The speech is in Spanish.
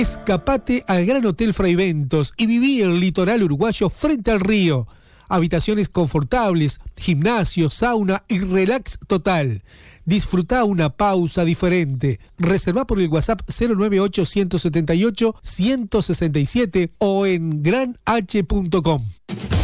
Escapate al Gran Hotel Fraiventos y viví el litoral uruguayo frente al río. Habitaciones confortables, gimnasio, sauna y relax total. Disfruta una pausa diferente. Reserva por el WhatsApp 098-178-167 o en granh.com.